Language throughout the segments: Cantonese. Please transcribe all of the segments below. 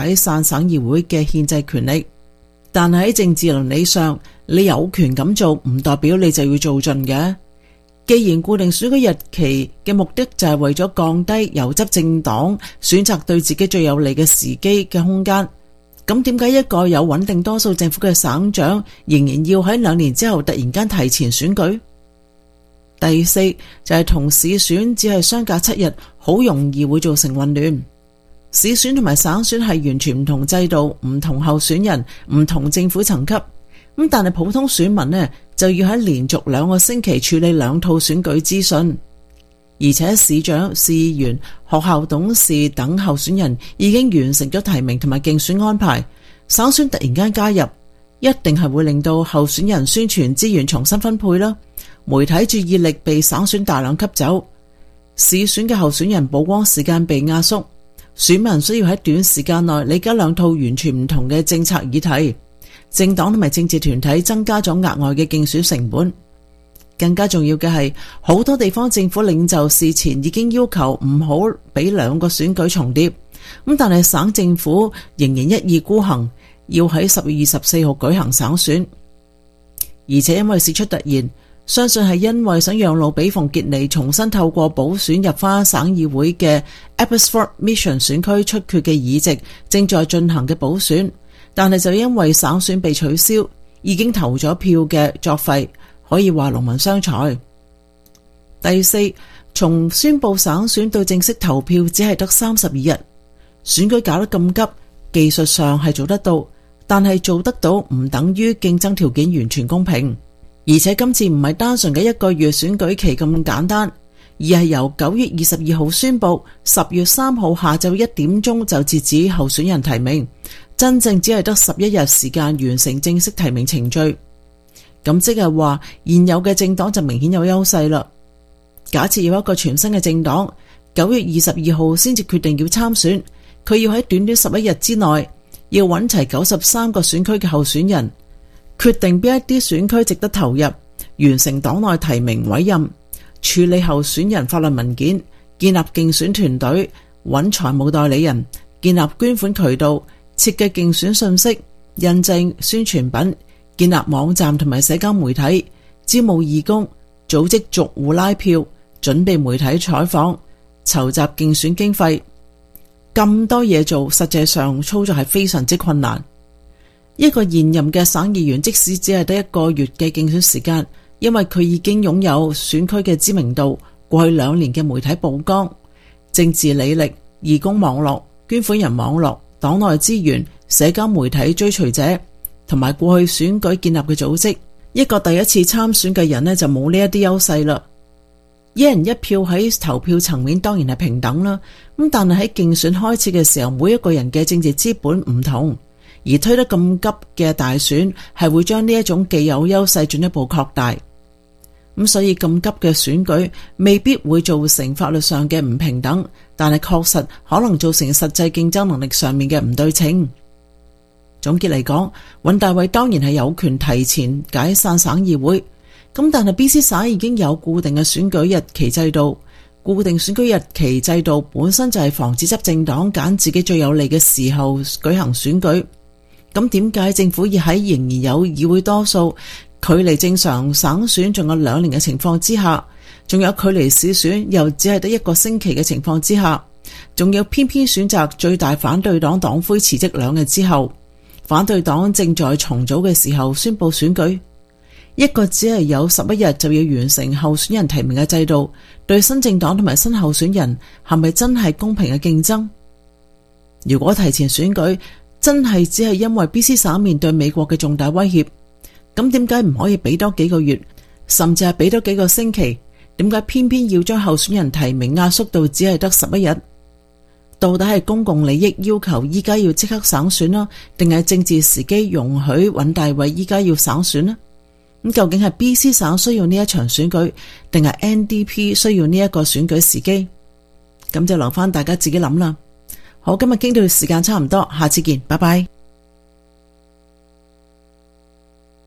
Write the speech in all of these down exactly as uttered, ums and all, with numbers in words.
解散省議會嘅憲制權力。但係喺政治倫理上，你有權咁做，唔代表你就要做盡嘅。既然固定選舉日期嘅目的就係為咗降低由執政黨選擇對自己最有利嘅時機嘅空間，咁點解一個有穩定多數政府嘅省長仍然要喺兩年之後突然間提前選舉？第四就係同市選只係相隔七日，好容易會造成混亂。市選同埋省選係完全唔同制度、唔同候選人、唔同政府層級。咁但係普通選民呢，就要喺連續兩個星期處理兩套選舉資訊，而且市長、市議員、學校董事等候選人已經完成咗提名同埋競選安排。省選突然間加入，一定係會令到候選人宣傳資源重新分配啦。媒體注意力被省選大量吸走，市選嘅候選人曝光時間被壓縮，選民需要喺短時間內理解兩套完全唔同嘅政策議題。政黨同埋政治團體增加咗額外嘅競選成本。更加重要嘅係，好多地方政府領袖事前已經要求唔好俾兩個選舉重疊，咁但係省政府仍然一意孤行，要喺十月二十四號舉行省選。而且因為事出突然，相信係因為想讓路俾馮傑尼重新透過補選入返省議會嘅 Abbotsford Mission 選區出缺嘅議席，正在進行嘅補選。但係就因為省選被取消，已經投咗票嘅作廢，可以話勞民傷財。第四，從宣布省選到正式投票只係得三十二日，選舉搞得咁急，技術上係做得到，但係做得到唔等於競爭條件完全公平。而且今次唔係單純嘅一個月選舉期咁簡單，而係由九月二十二號宣布，十月三號下晝一點鐘就截止候選人提名。真正只係得十一日時間完成正式提名程序，咁即係話現有嘅政黨就明顯有優勢啦。假設有一個全新嘅政黨，九月二十二號先至決定要參選，佢要喺短短十一日之內，要揾齊九十三個選區嘅候選人，決定邊一啲選區值得投入，完成黨內提名委任，處理候選人法律文件，建立競選團隊，揾財務代理人，建立捐款渠道，設計競選信息、印證宣傳品，建立網站同埋社交媒體，招募義工，組織逐戶拉票，準備媒體採訪，籌集競選經費。咁多嘢做，實際上操作係非常之困難。一個現任嘅省議員即使只係得一個月嘅競選時間，因為佢已經擁有選區嘅知名度、過去兩年嘅媒體曝光、政治履歷、義工網絡、捐款人網絡、黨內資源、社交媒體追隨者同埋過去選舉建立嘅組織，一個第一次參選嘅人呢，就冇呢一啲優勢啦。一人一票喺投票層面當然係平等啦，咁但係喺競選開始嘅時候，每一個人嘅政治資本唔同，而推得咁急嘅大選係會將呢一種既有優勢進一步擴大。咁所以咁急嘅選舉未必會造成法律上嘅唔平等，但係確實可能造成實際競爭能力上面嘅唔對稱。總結嚟講，尹大偉當然係有權提前解散省議會，咁但係 B C 省已經有固定嘅選舉日期制度，固定選舉日期制度本身就係防止執政黨揀自己最有利嘅時候舉行選舉。咁點解政府要喺仍然有議會多數，距離正常省選仲有兩年嘅情況之下，仲有距離市選又只係得一個星期嘅情況之下，仲有偏偏選擇最大反對黨黨魁辭職兩日之後，反對黨正在重組嘅時候宣布選舉？一個只係有十一日就要完成候選人提名嘅制度，對新政黨同埋新候選人係咪真係公平嘅競爭？如果提前選舉真係只係因為 B C 省面對美國嘅重大威脅，咁點解唔可以俾多幾個月，甚至係俾多幾個星期？點解偏偏要將候選人提名壓縮到只係得十一日？到底係公共利益要求依家要即刻省選啦，定係政治時機容許尹大偉依家要省選呢？咁究竟係 B C 省需要呢一場選舉，定係 N D P 需要呢一個選舉時機？咁就留翻大家自己諗啦。好，今日傾到時間差唔多，下次見，拜拜。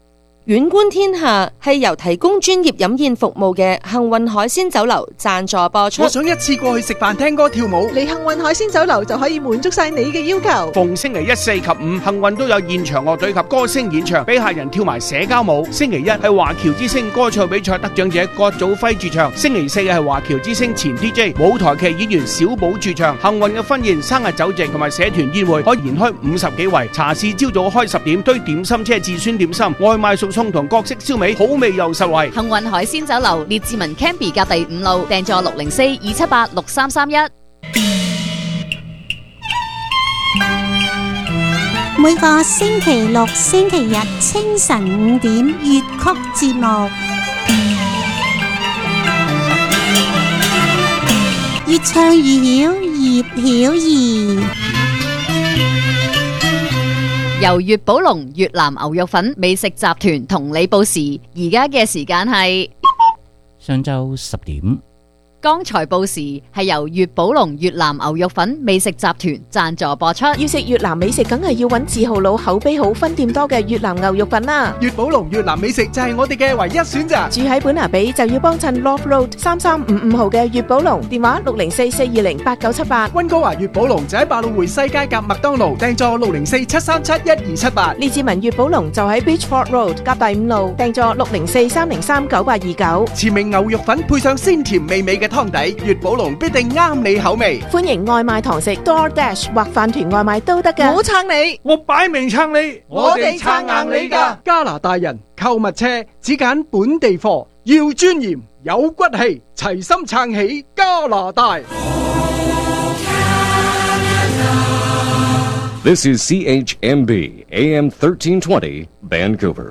遠觀天下係由提供專業飲宴服務嘅幸運海鮮酒樓贊助播出。 我想一次過去食飯、聽歌、跳舞， 嚟幸運海鮮酒樓就可以滿足晒你嘅要求。 逢星期一、四及五，幸運都有現場樂隊及歌星演唱，俾客人跳埋社交舞。星期一係華僑之星歌唱比賽得獎者郭祖輝駐唱，星期四係華僑之星前 D J 舞台劇演員小寶駐唱。幸運嘅婚宴、生日酒席同埋社團宴會可延開五十幾圍。茶市朝早開十點，堆點心車至酸點心，外賣熟餸同各式燒味，好味又實惠。 幸運海鮮酒樓列治文 Campy 隔第五路，訂座六零四二七八六三三一。 每個星期六、星期日清晨五點粵曲節目，越唱越曉，葉曉儀。 由粵寶龍越南牛肉粉美食集團同你報時，而家嘅時間係上晝十點。 剛才報時係由粵寶龍越南牛肉粉美食集團贊助播出。 要食越南美食，梗係要揾字號佬口碑好、分店多嘅越南牛肉粉啦。 粵寶龍越南美食就係我哋嘅唯一選擇。 住喺本拿比就要幫襯 Love Road 三三五五號嘅粵寶龍，電話六零四四二零八九七八。 溫哥華粵寶龍就喺百老匯西街夾麥當勞，訂座六零四七三七一二七八。 列治文粵寶龍就喺 Beachford Road 夾第五路，訂座六零四三零三九八二九。 前明牛肉粉配上鮮甜美味嘅湯底，粵寶龍必定啱你口味。 歡迎外賣堂食 DoorDash 或飯團外賣都得㗎。我撐你， 我擺明撐你， 我哋撐硬你㗎。加拿大人購物車只揀本地貨，要尊嚴有骨氣，齊心撐起加拿大。 This is C H M B A M thirteen twenty Vancouver。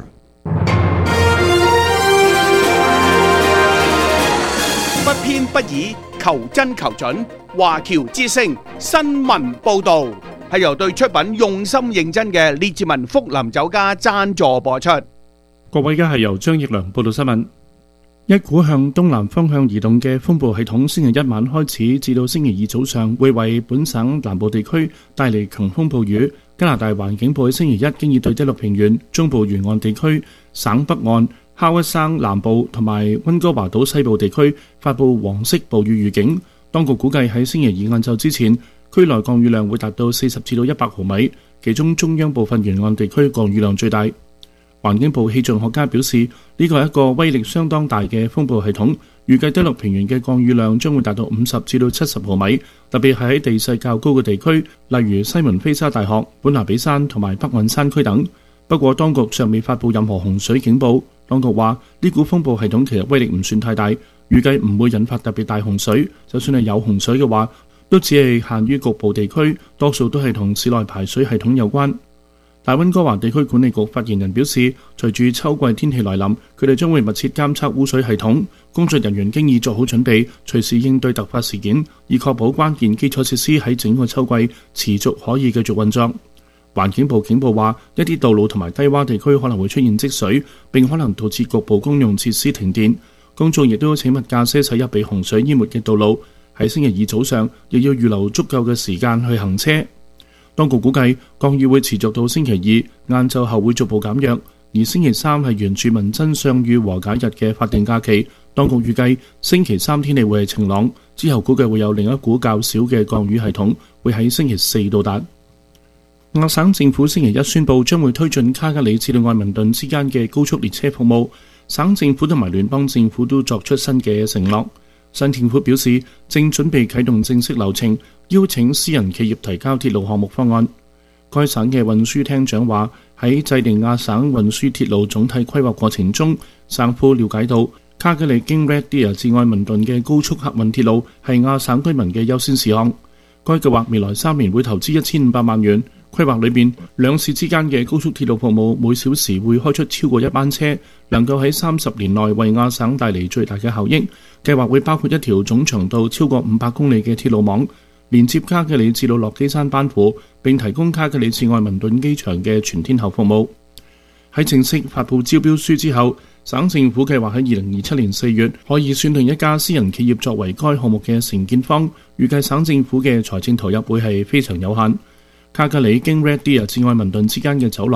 不偏不倚，求真求準。華僑之聲新聞報道係由對出品用心認真嘅列治文福林酒家贊助播出。 各位，而家係由張奕良報道新聞。一股向東南方向移動嘅風暴系統，星期一晚開始至到星期二早上，會為本省南部地區帶嚟強風暴雨。加拿大環境部喺星期一經已對低陸平原、中部沿岸地區、省北岸、哈屈省南部同埋溫哥華島西部地區發布黃色暴雨預警。當局估計喺星期二晏晝之前，區內降雨量會達到四十至到一百毫米，其中中央部分沿岸地區降雨量最大。環境部氣象學家表示，呢個係一個威力相當大嘅風暴系統，預計低陸平原嘅降雨量將會達到五十至到七十毫米，特別係喺地勢較高嘅地區，例如西門菲沙大學、本拿比山同埋北岸山區等。不過，當局尚未發布任何洪水警報。當局話，呢股風暴系統其實威力唔算太大，預計唔會引發特別大洪水。就算係有洪水嘅話，都只係限於局部地區，多數都係同市內排水系統有關。大溫哥華地區管理局發言人表示，隨住秋季天氣來臨，佢哋將會密切監測污水系統，工作人員經已做好準備，隨時應對突發事件，以確保關鍵基礎設施喺整個秋季持續可以繼續運作。環境部警報話，一啲道路同埋低洼地區可能會出現積水，並可能導致局部公用設施停電。公眾亦都請勿駕駛駛入被洪水淹沒嘅道路。喺星期二早上，亦要預留足夠嘅時間去行車。當局估計降雨會持續到星期二晏晝後會逐步減弱，而星期三係原住民真相與和解日嘅法定假期。當局預計星期三天氣會係晴朗，之後估計會有另一股較少嘅降雨系統會喺星期四到達。亞省政府星期一宣布將會推進卡加里至到愛民頓之間嘅高速列車服務，省政府同埋聯邦政府都作出新嘅承諾。省政府表示正準備啟動正式流程，邀請私人企業提交鐵路項目方案。該省嘅運輸廳長話，喺制定亞省運輸鐵路總體規劃過程中，省府了解到卡加里經 Red Deer 至愛民頓嘅高速客運鐵路係亞省居民嘅優先事項。該計劃未來三年會投資一千五百萬元。規劃裏邊，兩市之間嘅高速鐵路服務每小時會開出超過一班車，能夠喺三十年內為亞省帶嚟最大嘅效益。計劃會包括一條總長度超過五百公里嘅鐵路網，連接卡加里至到落基山班夫，並提供卡加里至愛民頓機場嘅全天候服務。喺正式發布招標書之後，省政府計劃喺二零二七年四月可以選定一家私人企業作為該項目嘅承建方。預計省政府嘅財政投入會係非常有限。卡加里經 Red Deer 至愛民頓之間嘅走廊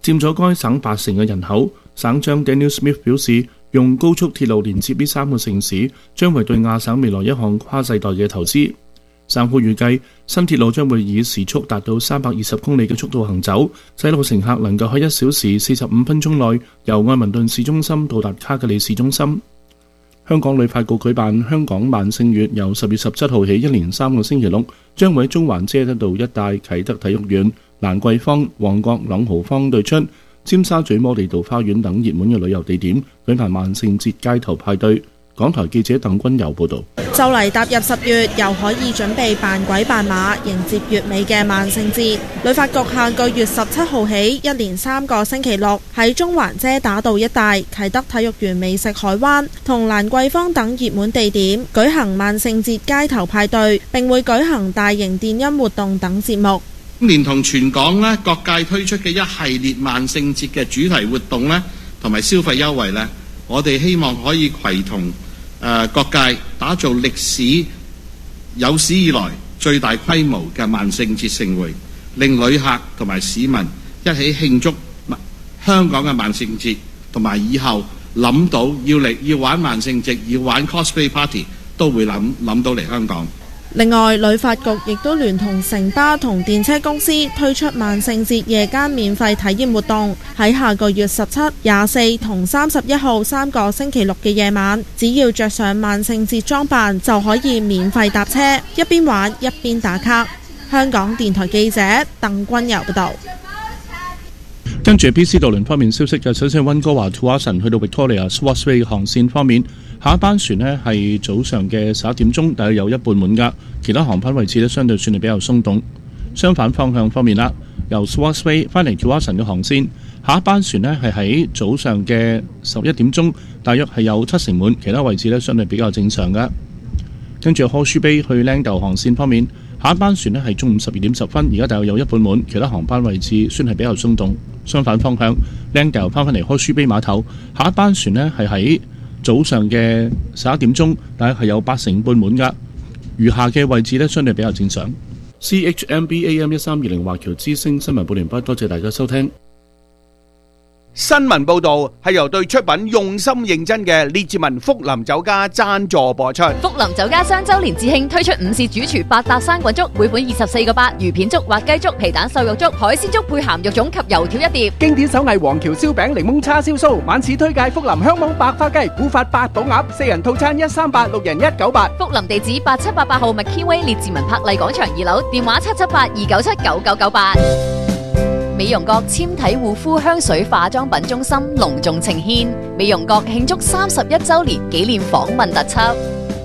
佔咗該省八成嘅人口。省長 Daniel Smith 表示，用高速鐵路連接呢三個城市，將會對亞省未來一項跨世代嘅投資。省府預計新鐵路將會以時速達到三百二十公里嘅速度行走，使到乘客能夠喺一小時四十五分鐘內由愛民頓市中心到達卡格里市中心。香港旅發局舉辦香港萬聖月，由十月十七號起一連三個星期六，將會喺中環遮德道一帶、啟德體育園、蘭桂坊、旺角朗豪坊對出、尖沙咀摩利道花園等熱門嘅旅遊地點舉辦萬聖節街頭派對。港台記者鄧君柔報導。 就嚟踏入十月，又可以準備扮鬼扮馬，迎接月尾嘅萬聖節。旅發局下個月十七號起，一連三個星期六喺中環遮打道一帶、啟德體育園美食海灣同蘭桂坊等熱門地點舉行萬聖節街頭派對，並會舉行大型電音活動等節目。 連同全港咧各界推出嘅一系列萬聖節嘅主題活動咧，同埋消費優惠咧，我哋希望可以攜同誒、呃、各界打造歷史有史以來最大規模嘅萬聖節盛會，令旅客同埋市民一起慶祝香港嘅萬聖節，同埋以後諗到要嚟要玩萬聖節、要玩 cosplay party 都會諗諗到嚟香港。 另外，旅發局亦都聯同城巴同電車公司推出萬聖節夜間免費體驗活動，喺下個月十七、廿四同三十一號三個星期六嘅夜晚，只要着上萬聖節裝扮就可以免費搭車，一邊玩一邊打卡。香港電台記者鄧君柔報道。 跟住 B C 渡輪方面消息嘅，首先係溫哥華 to 阿神去到 Victoria Swansea 航線方面，下一班船呢係早上嘅十一點鐘，大約有一半滿額，其他航班位置呢相對算係比較鬆動。相反方向方面啦，由 Swansea 翻嚟 to 阿神嘅航線，下一班船呢係喺早上嘅十一點鐘，大約係有七成滿，其他位置呢相對比較正常嘅。跟住 Horseshoe Bay 去 Langdale 航線方面，下一班船呢係中午十二點十分，而家大約有一半滿，其他航班位置算係比較鬆動。相反方向 Langdale 翻返嚟 Horseshoe Bay 碼頭，下一班船呢係喺早上嘅十一點鐘，大約係有八成半滿㗎，餘下嘅位置呢相對比較正常。C H M B A M 一三二零華僑之聲新聞報連畢，多謝大家收聽。 新聞報道係由對出品用心認真嘅列治文福林酒家贊助播出。 福林酒家雙周年致慶推出午市主廚百搭生滾粥，每款二十四個八，魚片粥、滑雞粥、皮蛋瘦肉粥、海鮮粥配鹹肉粽及油條一碟。 經典手藝黃橋燒餅、檸檬叉燒酥，晚市推介福林香網白花雞、古法八寶鴨，四人套餐一三八，六人一九八。 福林地址八七八八號 McKinway 列治文柏麗廣場二樓，電話七七八二九七九九九八。美容閣纖體護膚香水化妝品中心隆重呈獻美容閣慶祝三十一周年紀念訪問特輯。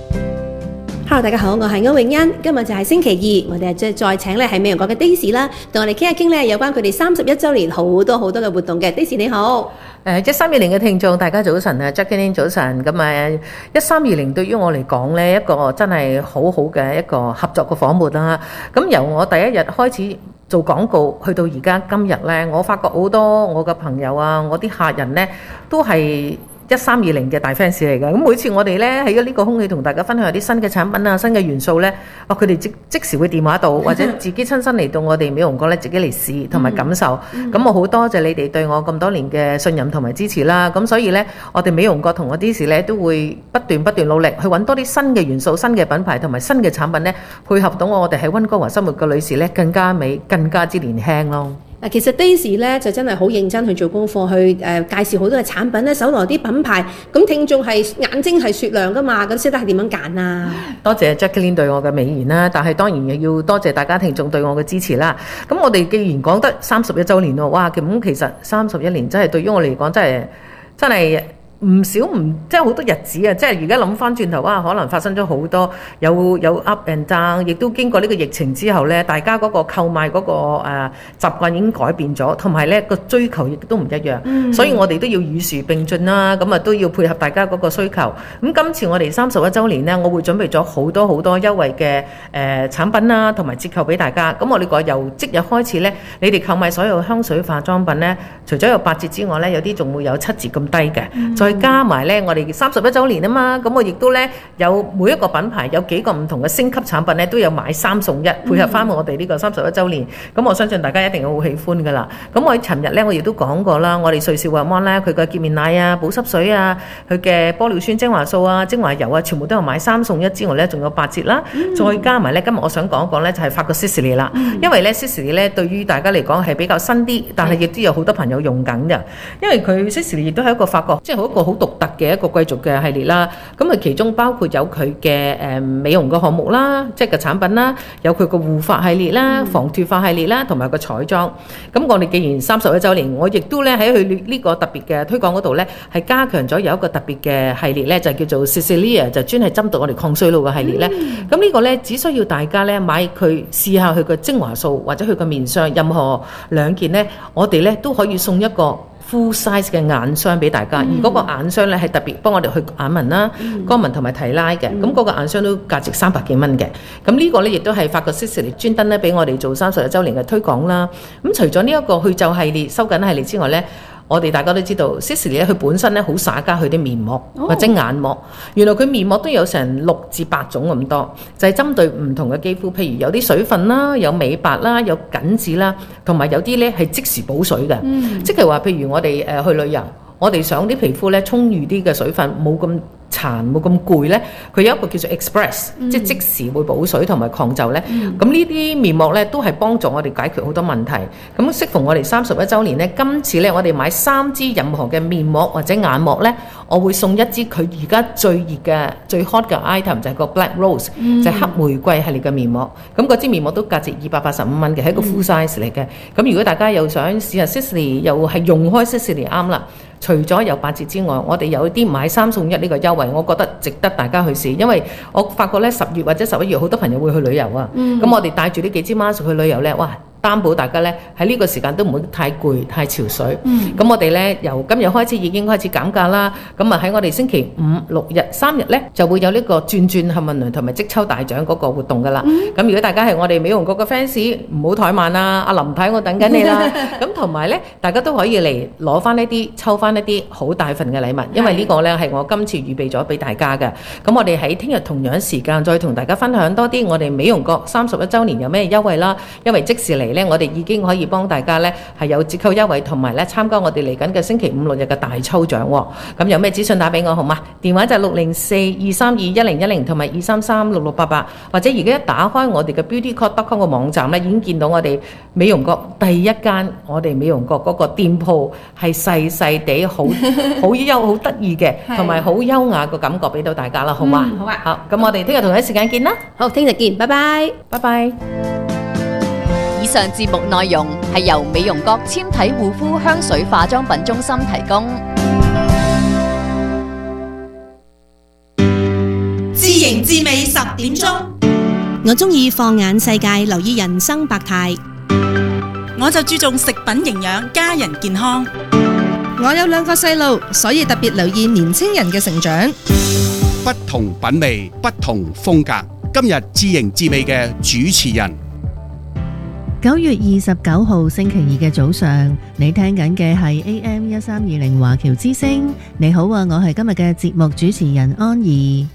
Hello， 大家好，我係歐永欣，今日就係星期二，我哋再再請咧係美容閣嘅 Daisy 啦，同我哋傾一傾咧有關佢哋三十一周年好多好多嘅活動嘅。Daisy 你好。 誒一三二零嘅聽眾，大家早晨啊 Jacqueline 早晨。咁誒一三二零對於我嚟講咧，一個真係好好嘅一個合作嘅夥伴啦。咁由我第一日開始做廣告，去到而家今日咧，我發覺好多我嘅朋友啊，我啲客人咧都係一三二零嘅大 fans 嚟㗎。咁每次我哋咧喺呢個空氣同大家分享啲新嘅產品啊、新嘅元素咧，哦佢哋即即時會電話到，或者自己親身嚟到我哋美容閣咧，自己嚟試同埋感受。咁、嗯嗯、我好多謝你哋對我咁多年嘅信任同埋支持啦。咁所以咧，我哋美容閣同我啲時咧都會不斷不斷努力去揾多啲新嘅元素、新嘅品牌同埋新嘅產品咧，配合到我哋喺溫哥華生活嘅女士咧，更加美、更加之年輕咯。 嗱，其實 Daisy 咧就真係好認真去做功課，去誒、呃、介紹好多嘅產品咧，搜羅啲品牌。咁聽眾係眼睛係雪亮噶嘛，咁識得係點樣揀啊？ 多謝 Jacqueline 對我嘅美言啦，但係當然亦要多謝大家聽眾對我嘅支持啦。咁我哋既然講得三十一週年喎，哇！咁其實三十一年真係對於我嚟講真係真係。唔少唔即係好多日子啊！即係而家諗翻轉頭啊，可能發生咗好多有有 up and down， 亦都經過呢個疫情之後咧，大家嗰個購買嗰、嗰個誒、呃、習慣已經改變咗，同埋咧個追求亦都唔一樣，嗯、所以我哋都要與時並進啦。咁啊都要配合大家嗰個需求。咁今次我哋三十一週年咧，我會準備咗好多好多優惠嘅誒、呃、產品啦，同埋折扣俾大家。咁我哋講由即日開始咧，你哋購買所有香水化妝品咧，除咗有八折之外咧，有啲仲會有七折咁低嘅。嗯再加埋咧我哋三十一週年啊嘛，咁我亦都咧有每一個品牌有幾個唔同嘅升級產品咧，都有買三送一，配合翻我哋呢個三十一週年。咁我相信大家一定好喜歡噶啦。咁我喺尋日咧，我亦都講過啦，我哋瑞士滑芒咧，佢嘅潔面奶啊、保濕水啊、佢嘅玻尿酸精華素啊、精華油啊，全部都有買三送一之外咧，仲有八折啦。嗯、再加埋咧，今日我想講一講咧，就係法國 Sisley 啦，嗯、因為咧 Sisley 咧對於大家嚟講係比較新啲，但係亦都有好多朋友用緊嘅，因為佢 Sisley 亦都係一個法國即係一個好獨特嘅一個貴族嘅系列啦。咁啊，其中包括有佢嘅誒美容嘅項目啦，即係嘅產品啦，有佢個護髮系列啦、防脫髮系列啦，同埋個彩妝。咁我哋既然三十一週年，我亦都咧喺佢呢個特別嘅推廣嗰度咧，係加強咗有一個特別嘅系列咧，就叫做 Sisley， 就專係針對我哋抗衰老嘅系列咧。咁、嗯、呢個咧只需要大家咧買佢試下佢個精華素或者佢個面霜，任何兩件咧，我哋咧都可以送一個full size 嘅眼霜俾大家，嗯、而嗰個眼霜咧係特別幫我哋去眼紋啦、嗯、光紋同埋提拉嘅，咁、嗯、嗰個眼霜都價值三百幾蚊嘅。咁呢個咧亦都係法國 Sisley 專登咧俾我哋做三十一週年嘅推廣啦。咁除咗呢一個去皺系列、收緊系列之外咧，我哋大家都知道 Sisley 咧佢本身咧好耍家佢啲面膜、哦、或者眼膜，原來佢面膜都有成六至八種咁多，就係、是、針對唔同嘅肌膚，譬如有啲水分啦，有美白啦，有緊緻啦，同埋有啲咧係即時補水嘅，嗯、即係話譬如我哋誒去旅遊，我哋想啲皮膚咧充裕啲嘅水分，冇咁殘冇咁攰咧，佢有一個叫做 Express，、嗯、即係即時會補水同埋抗皺咧。咁呢啲面膜咧都係幫助我哋解決好多問題。咁適逢我哋三十一週年咧，今次咧我哋買三支任何嘅面膜或者眼膜咧，我會送一支佢而家最熱嘅最 hot 嘅 item 就係個 Black Rose，、嗯、就係黑玫瑰系列嘅面膜。咁嗰支面膜都價值二百八十五蚊嘅，係一個 full size 嚟嘅。咁、嗯、如果大家又想試下 Sisley， 又係用開 Sisley 啱啦。除咗有八折之外，我哋有啲買三送一呢個優惠，我覺得值得大家去試，因為我發覺咧十月或者十一月好多朋友會去旅遊啊，咁、嗯、我哋帶住呢幾支 mask 去旅遊咧，哇！擔保大家咧喺呢個時間都唔會太攰太潮水。咁、嗯、我哋咧由今日開始已經開始減價啦。咁啊喺我哋星期五六日三日咧就會有呢個轉轉幸運輪同埋即抽大獎嗰個活動噶啦。咁、嗯、如果大家係我哋美容局嘅 fans， 唔好怠慢啦，阿林太我等緊你啦。咁同埋咧大家都可以嚟攞翻呢啲抽翻一啲好大份嘅禮物，因為呢個咧係我今次預備咗俾大家嘅。咁我哋喺聽日同樣時間再同大家分享多啲我哋美容局三十一週年有咩優惠啦。因為即時嚟咧，我哋已經可以幫大家咧係有折扣優惠，同埋咧參加我哋嚟緊嘅星期五六日嘅大抽獎。咁有咩資訊打俾我好嗎？電話就係六零四二三二一零一零同埋二三三六六八八，或者而家一打開我哋嘅 beauty code dot com 嘅網站咧，已經見到我哋美容局第一間我哋美容局嗰個店鋪係細細地好好優好得意嘅，同埋好優雅嘅感覺俾到大家啦，好嗎？ 嗯、好啊。 好，咁我哋聽日同一時間見啦。 好，聽日見，拜拜， 拜拜。 以上節目內容係由美容閣纖體護膚香水化妝品中心提供。 知型知味十點鐘， 我中意放眼世界，留意人生百態。 我就注重食品營養，家人健康。 我有兩個細路，所以特別留意年青人嘅成長。 不同品味，不同風格。今日知型知味嘅主持人。 九月二十九號星期二嘅早上，你聽緊嘅係 A M 一三二零華僑之聲。你好啊，我係今日嘅節目主持人安怡。